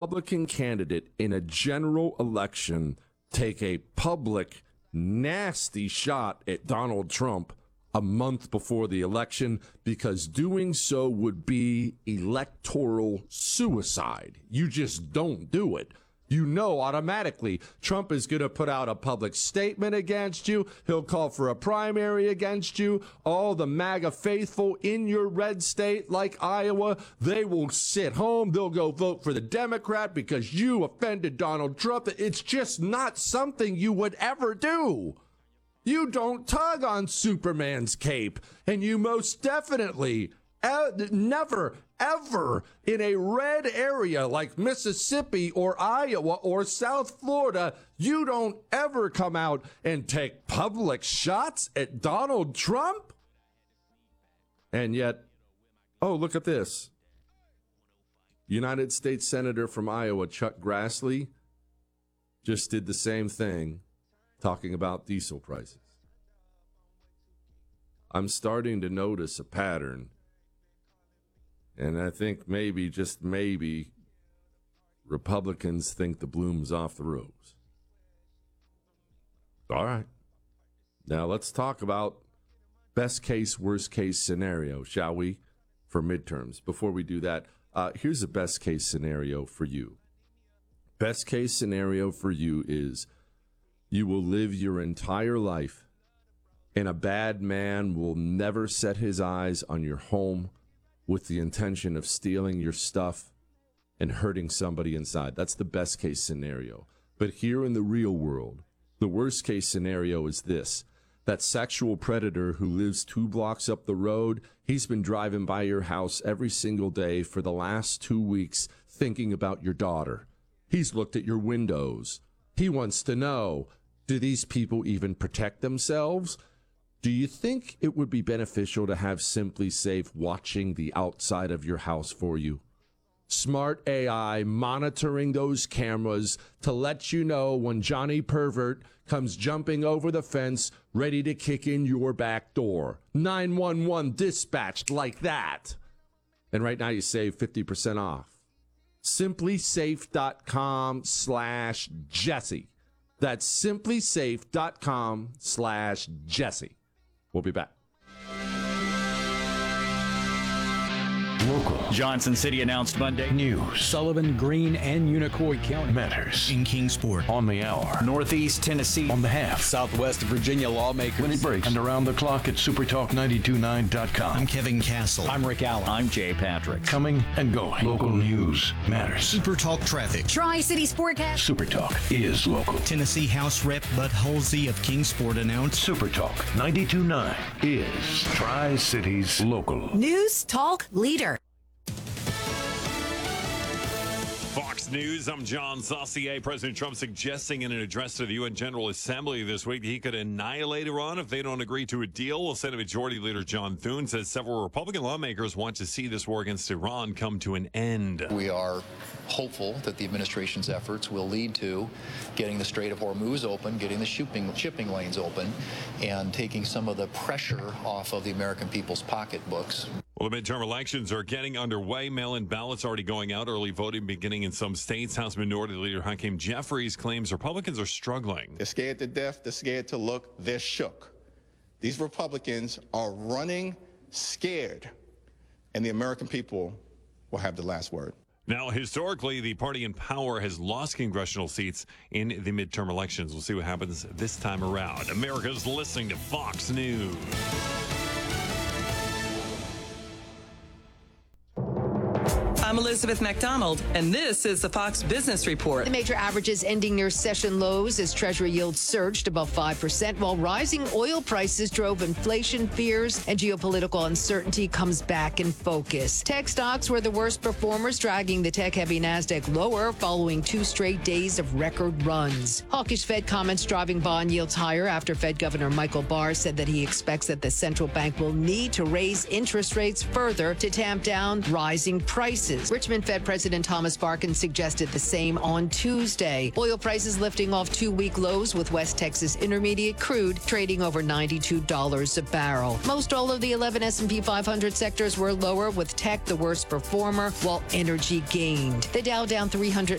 Republican candidate in a general election take a public, nasty shot at Donald Trump a month before the election, because doing so would be electoral suicide. You just don't do it. You know automatically Trump is going to put out a public statement against you. He'll call for a primary against you. All the MAGA faithful in your red state like Iowa, they will sit home. They'll go vote for the Democrat because you offended Donald Trump. It's just not something you would ever do. You don't tug on Superman's cape, and you most definitely never, ever in a red area like Mississippi or Iowa or South Florida, you don't ever come out and take public shots at Donald Trump. And yet, oh, look at this. United States Senator from Iowa, Chuck Grassley, just did the same thing, talking about diesel prices. I'm starting to notice a pattern, and I think maybe, just maybe, Republicans think the bloom's off the rose. All right. Now let's talk about best case, worst case scenario, shall we, for midterms. Before we do that, here's a best case scenario for you. Best case scenario for you is you will live your entire life, and a bad man will never set his eyes on your home with the intention of stealing your stuff and hurting somebody inside. That's the best case scenario. But here in the real world, the worst case scenario is this: that sexual predator who lives 2 blocks up the road, he's been driving by your house every single day for the last 2 weeks thinking about your daughter. He's looked at your windows. He wants to know, do these people even protect themselves? Do you think it would be beneficial to have Simply Safe watching the outside of your house for you? Smart AI monitoring those cameras to let you know when Johnny Pervert comes jumping over the fence, ready to kick in your back door. 911 dispatched like that. And right now you save 50% off. SimplySafe.com/Jesse. That's SimplySafe.com/Jesse. We'll be back. Local. Johnson City announced Monday. News. Sullivan, Greene, and Unicoi County. Matters. In Kingsport. On the hour. Northeast Tennessee. On the half. Southwest Virginia lawmakers. When it breaks. And around the clock at supertalk929.com. I'm Kevin Castle. I'm Rick Allen. I'm Jay Patrick. Coming and going. Local news matters. Super Talk Traffic. Tri-City Sportcast. Super Talk is local. Tennessee House Rep Bud Halsey of Kingsport announced Super Talk 92.9 is Tri-Cities local. News Talk Leader. Fox News, I'm John Saucier. President Trump suggesting in an address to the UN General Assembly this week he could annihilate Iran if they don't agree to a deal. Well, Senate Majority Leader John Thune says several Republican lawmakers want to see this war against Iran come to an end. We are hopeful that the administration's efforts will lead to getting the Strait of Hormuz open, getting the shipping lanes open, and taking some of the pressure off of the American people's pocketbooks. Well, the midterm elections are getting underway. Mail-in ballots already going out. Early voting beginning in some states. House Minority Leader Hakeem Jeffries claims Republicans are struggling. They're scared to death. They're scared to look. They're shook. These Republicans are running scared, and the American people will have the last word. Now, historically, the party in power has lost congressional seats in the midterm elections. We'll see what happens this time around. America's listening to Fox News. I'm Elizabeth McDonald, and this is the Fox Business Report. The major averages ending near session lows as Treasury yields surged above 5%, while rising oil prices drove inflation fears and geopolitical uncertainty comes back in focus. Tech stocks were the worst performers, dragging the tech-heavy Nasdaq lower following 2 straight days of record runs. Hawkish Fed comments driving bond yields higher after Fed Governor Michael Barr said that he expects that the central bank will need to raise interest rates further to tamp down rising prices. Richmond Fed President Thomas Barkin suggested the same on Tuesday. Oil prices lifting off 2-week lows, with West Texas Intermediate crude trading over $92 a barrel. Most all of the 11 S&P 500 sectors were lower, with tech the worst performer, while energy gained. The Dow down